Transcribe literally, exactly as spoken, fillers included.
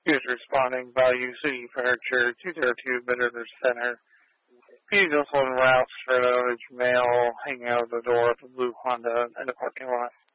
He was responding, Value City Furniture, two oh two Bitterness Center. He's also en route for an average male hanging out of the door of a blue Honda in the parking lot.